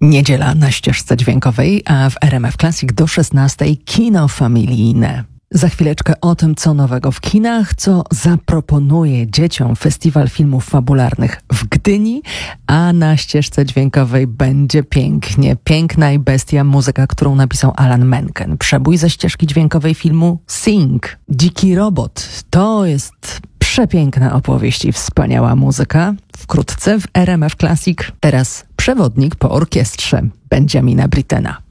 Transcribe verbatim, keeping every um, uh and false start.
Niedziela na ścieżce dźwiękowej, a w R M F Classic do szesnastej kino familijne. Za chwileczkę o tym, co nowego w kinach, co zaproponuje dzieciom Festiwal Filmów Fabularnych w Gdyni, a na ścieżce dźwiękowej będzie pięknie. Piękna i bestia, muzyka, którą napisał Alan Menken. Przebój ze ścieżki dźwiękowej filmu Sing. Dziki robot. To jest przepiękna opowieść i wspaniała muzyka. Wkrótce w R M F Classic. Teraz przewodnik po orkiestrze Benjamina Brittena.